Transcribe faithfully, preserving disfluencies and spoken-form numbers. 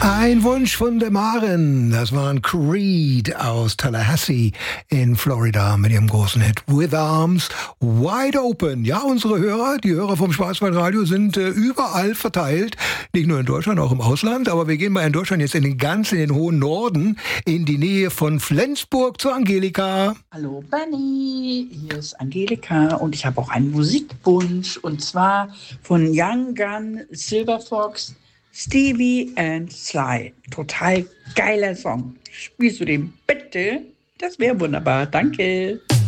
Ein Wunsch von der Maren. Das waren Creed aus Tallahassee in Florida mit ihrem großen Hit With Arms Wide Open. Ja, unsere Hörer, die Hörer vom Schwarzwaldradio sind äh, überall verteilt. Nicht nur in Deutschland, auch im Ausland. Aber wir gehen mal in Deutschland jetzt in den ganz in den hohen Norden, in die Nähe von Flensburg zu Angelika. Hallo Benny, hier ist Angelika und ich habe auch einen Musikwunsch und zwar von Young Gun, Silver Fox, Stevie and Sly. Total geiler Song. Spielst du den bitte? Das wäre wunderbar. Danke.